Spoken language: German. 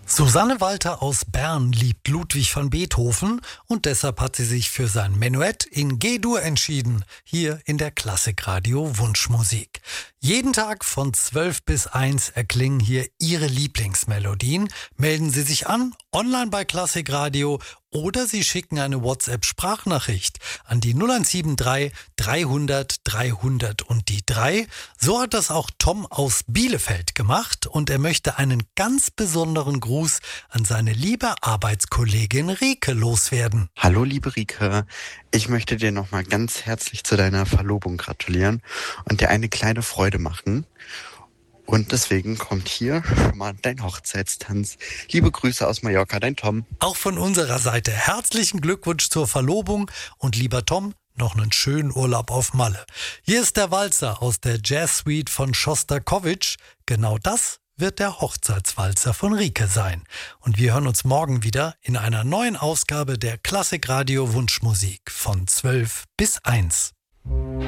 Susanne Walter aus Bern liebt Ludwig van Beethoven und deshalb hat sie sich für sein Menuett in G-Dur entschieden, hier in der Klassikradio Wunschmusik. Jeden Tag von 12 bis 1 erklingen hier Ihre Lieblingsmelodien. Melden Sie sich an, online bei Klassikradio oder Sie schicken eine WhatsApp-Sprachnachricht an die 0173 300 300 und die 3. So hat das auch Tom aus Bielefeld gemacht und er möchte einen ganz besonderen Gruß an seine liebe Arbeitskollegin Rike loswerden. Hallo liebe Rike, ich möchte dir nochmal ganz herzlich zu deiner Verlobung gratulieren und dir eine kleine Freude machen. Und deswegen kommt hier schon mal dein Hochzeitstanz. Liebe Grüße aus Mallorca, dein Tom. Auch von unserer Seite herzlichen Glückwunsch zur Verlobung und lieber Tom, noch einen schönen Urlaub auf Malle. Hier ist der Walzer aus der Jazz-Suite von Schostakowitsch. Genau das wird der Hochzeitswalzer von Rike sein. Und wir hören uns morgen wieder in einer neuen Ausgabe der Klassikradio Wunschmusik von 12 bis 1.